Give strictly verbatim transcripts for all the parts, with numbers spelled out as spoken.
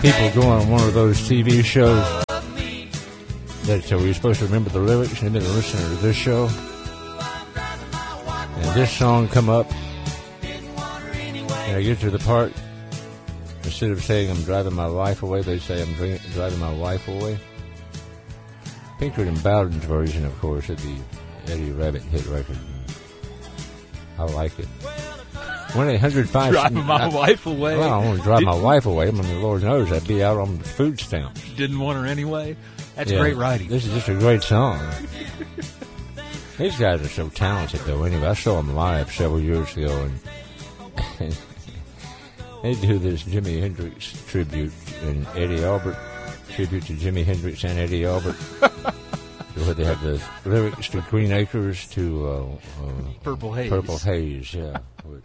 people go on one of those T V shows that so we're supposed to remember the lyrics and then listen to this show, and this song come up, and I get to the part, instead of saying I'm driving my wife away, they say I'm dri- driving my wife away. Pinkerton and Bowden's version, of course, of the Eddie Rabbitt hit record. I like it. one eight hundred five Driving my I, wife away? Well, I don't want to drive Did, my wife away. I mean, Lord knows I'd be out on the food stamps. Didn't want her anyway? That's yeah, great writing. This is just a great song. These guys are so talented, though. Anyway, I saw them live several years ago, and they do this Jimi Hendrix tribute and Eddie Albert tribute to Jimi Hendrix and Eddie Albert. Where they have the lyrics to Green Acres to uh, uh, Purple Haze. Purple Haze, yeah. Which,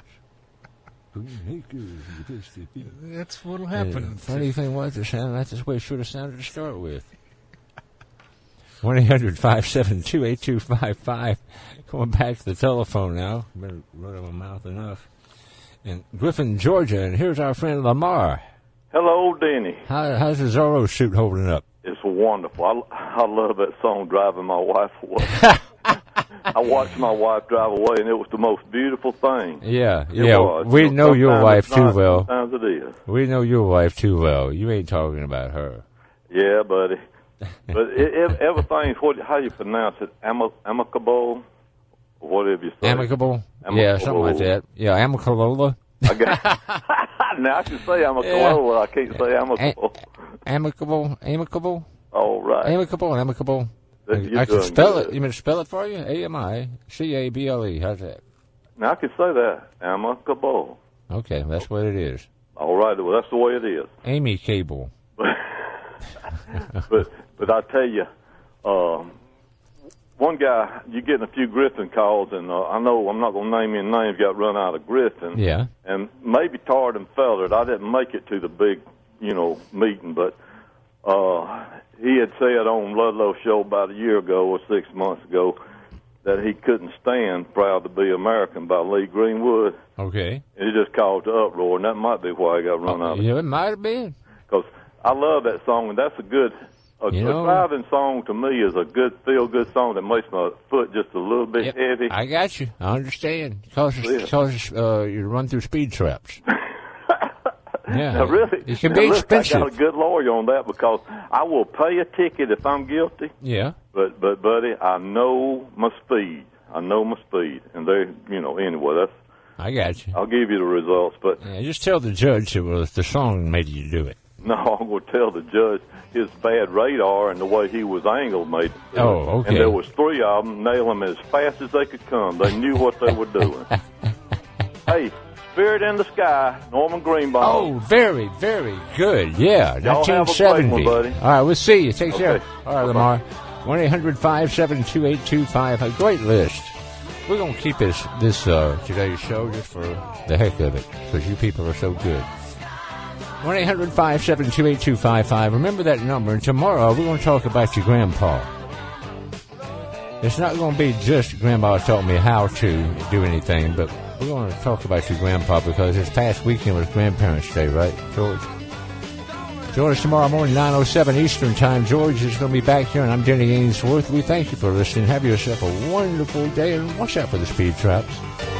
that's what'll happen. And the funny thing was, the sound, that's the way it should have sounded to start with. one eight hundred five seven two eight two five five. Going back to the telephone now. Been running my mouth enough. In Griffin, Georgia, and here's our friend Lamar. Hello, Denny. How, how's the Zorro suit holding up? It's wonderful. I, I love that song, Driving My Wife Away. I watched my wife drive away, and it was the most beautiful thing. Yeah, it yeah. Was. We know sometimes your wife too not, well. Sometimes it is. We know your wife too well. You ain't talking about her. Yeah, buddy. But it, it, everything's, what, how you pronounce it, Am- amicable, whatever you say. Amicable? amicable? Yeah, something like that. Yeah, amicalola. I got, now I can say amicalola, yeah. I can't say amicable. A- amicable, amicable? All right. Amicable and amicable. I, I can spell good. it. You mean to spell it for you? A M I C A B L E. How's that? Now I can say that. Amicable. Okay, that's what it is. All right, well, that's the way it is. Amy Cable. but but I tell you, um, one guy, you're getting a few Griffin calls, and uh, I know I'm not going to name any names, got run out of Griffin. Yeah. And maybe Tard and Feathered. I didn't make it to the big, you know, meeting, but uh, he had said on Ludlow's show about a year ago or six months ago that he couldn't stand Proud to Be American by Lee Greenwood. Okay. And he just caused the uproar, and that might be why he got run oh, out of Yeah, it might have been. Because I love that song, and that's a good, a, you know, a driving song to me is a good, feel-good song that makes my foot just a little bit yep, heavy. I got you. I understand. Because yeah. uh, you run through speed traps. Yeah, now, really, it can now, be look, expensive. I got a good lawyer on that because I will pay a ticket if I'm guilty. Yeah. But, but buddy, I know my speed. I know my speed. And they, you know, anyway, that's. I got you. I'll give you the results, but. Yeah, just tell the judge it was the song made you do it. No, I'm going to tell the judge his bad radar and the way he was angled made it. Oh, okay. And there was three of them, nail them as fast as they could come. They knew what they were doing. Hey, Spirit in the Sky, Norman Greenbaum. Oh, very, very good. Yeah, Y'all nineteen seventy. Have a great one, buddy. All right, we'll see you. Take okay. care. All right, Lamar. one eight hundred five seven two eight two five. A great list. We're going to keep this, this uh, today's show just for the heck of it because you people are so good. one eight hundred five seven two eight two five five. Remember that number. And tomorrow we're going to talk about your grandpa. It's not going to be just grandpa taught me how to do anything, but we're going to talk about your grandpa because this past weekend was Grandparents' Day, right, George? Join us tomorrow morning, nine oh seven Eastern Time. George is going to be back here, and I'm Denny Ainsworth. We thank you for listening. Have yourself a wonderful day, and watch out for the speed traps.